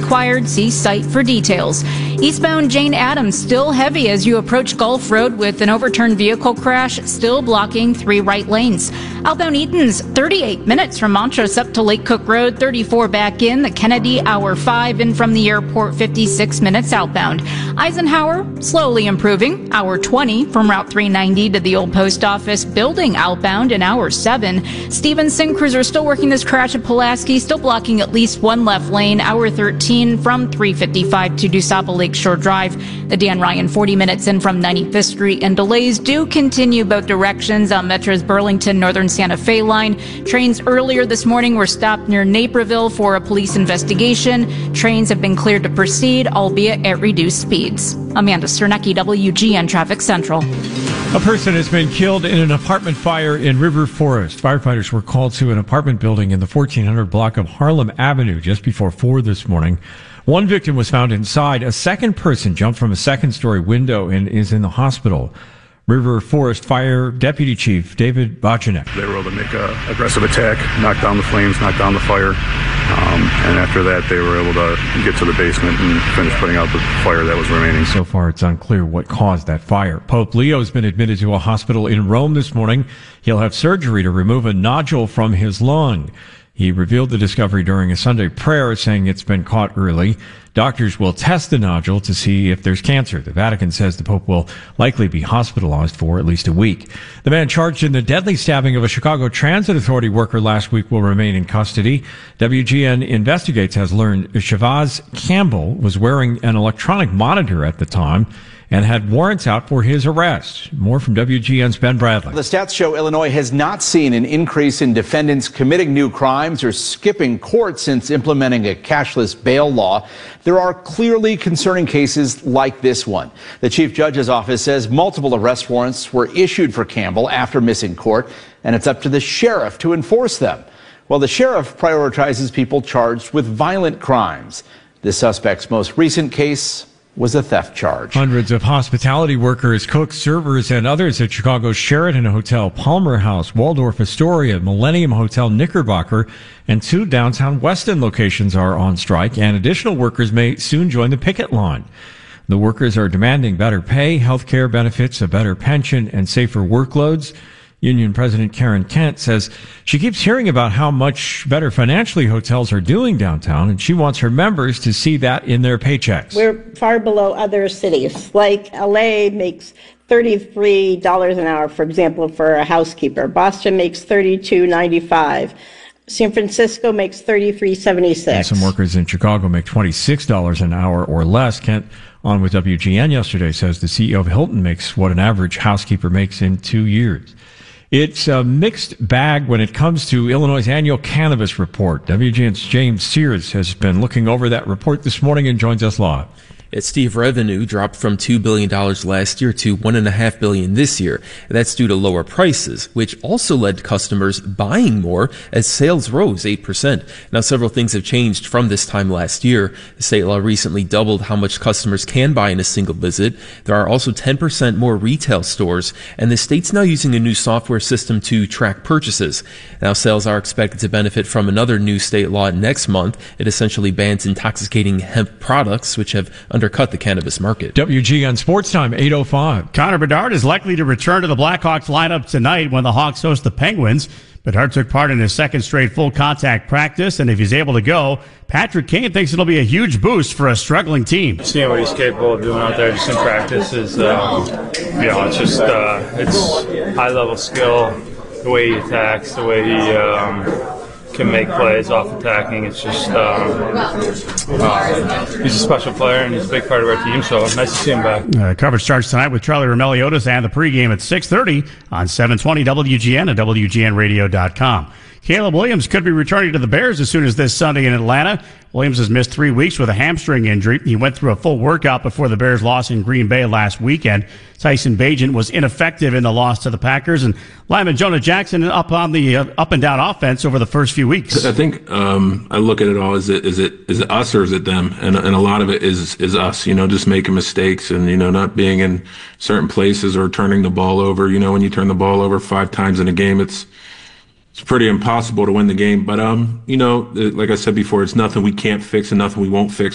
required. See site for details. Eastbound Jane Addams still heavy as you approach Gulf Road with an overturned vehicle crash still blocking 3 right lanes. Outbound Eaton's 38 minutes from Montrose up to Lake Cook Road, 34 back in. The Kennedy, hour 5 in from the airport, 56 minutes outbound. Eisenhower slowly improving, hour 20 from Route 390 to the old post office building outbound in hour 7. Stevenson cruiser still working this crash at Pulaski, still blocking at least 1 left lane, hour 13 from 355 to DuSable Lakeshore Drive. The Dan Ryan 40 minutes in from 95th Street, and delays do continue both directions on Metro's Burlington Northern Santa Fe line. Trains earlier this morning were stopped near Naperville for a police investigation. Trains have been cleared to proceed, albeit at reduced speeds. Amanda Cernecki, WGN Traffic Central. A person has been killed in an apartment fire in River Forest. Firefighters were called to an apartment building in the 1400 block of Harlem Avenue just before 4 this morning. One victim was found inside. A second person jumped from a second-story window and is in the hospital. River Forest Fire Deputy Chief David Bochenek. They were able to make an aggressive attack, knock down the flames, knock down the fire, and after that they were able to get to the basement and finish putting out the fire that was remaining. So far it's unclear what caused that fire. Pope Leo has been admitted to a hospital in Rome this morning. He'll have surgery to remove a nodule from his lung. He revealed the discovery during a Sunday prayer, saying it's been caught early. Doctors will test the nodule to see if there's cancer. The Vatican says the Pope will likely be hospitalized for at least a week. The man charged in the deadly stabbing of a Chicago Transit Authority worker last week will remain in custody. WGN Investigates has learned Shavaz Campbell was wearing an electronic monitor at the time and had warrants out for his arrest. More from WGN's Ben Bradley. The stats show Illinois has not seen an increase in defendants committing new crimes or skipping court since implementing a cashless bail law. There are clearly concerning cases like this one. The chief judge's office says multiple arrest warrants were issued for Campbell after missing court, and it's up to the sheriff to enforce them. Well, the sheriff prioritizes people charged with violent crimes. The suspect's most recent case was a theft charge. Hundreds of hospitality workers, cooks, servers, and others at Chicago's Sheraton Hotel, Palmer House, Waldorf Astoria, Millennium Hotel Knickerbocker, and 2 downtown Weston locations are on strike, and additional workers may soon join the picket line. The workers are demanding better pay, health care benefits, a better pension, and safer workloads. Union President Karen Kent says she keeps hearing about how much better financially hotels are doing downtown, and she wants her members to see that in their paychecks. We're far below other cities. Like LA makes $33 an hour, for example, for a housekeeper. Boston makes $32.95. San Francisco makes $33.76. And some workers in Chicago make $26 an hour or less. Kent, on with WGN yesterday, says the CEO of Hilton makes what an average housekeeper makes in 2 years. It's a mixed bag when it comes to Illinois' annual cannabis report. WGN's James Sears has been looking over that report this morning and joins us live. Steve, revenue dropped from $2 billion last year to $1.5 billion this year. That's due to lower prices, which also led to customers buying more as sales rose 8%. Now, several things have changed from this time last year. The state law recently doubled how much customers can buy in a single visit. There are also 10% more retail stores, and the state's now using a new software system to track purchases. Now, sales are expected to benefit from another new state law next month. It essentially bans intoxicating hemp products, which have undercut the cannabis market. WGN Sports Time, 8:05. Connor Bedard is likely to return to the Blackhawks lineup tonight when the Hawks host the Penguins. Bedard took part in his second straight full contact practice, and if he's able to go, Patrick Kane thinks it'll be a huge boost for a struggling team. Seeing what he's capable of doing out there just in practice is, it's just it's high level skill, the way he attacks, the way he can make plays off attacking. It's just he's a special player and he's a big part of our team, so nice to see him back. Coverage starts tonight with Charlie Romeliotis and the pregame at 6:30 on 720 WGN and WGNradio.com. Caleb Williams could be returning to the Bears as soon as this Sunday in Atlanta. Williams has missed 3 weeks with a hamstring injury. He went through a full workout before the Bears' loss in Green Bay last weekend. Tyson Bagent was ineffective in the loss to the Packers, and lineman Jonah Jackson up on the up and down offense over the first few weeks. I think I look at it all is it us or is it them? And a lot of it is us. Just making mistakes and not being in certain places or turning the ball over. When you turn the ball over 5 times in a game, it's pretty impossible to win the game. But, like I said before, it's nothing we can't fix and nothing we won't fix.